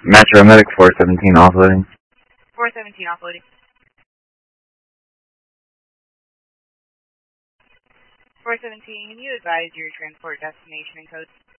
Metro Medic 417 offloading. 417 offloading. 417, can you advise your transport destination and code?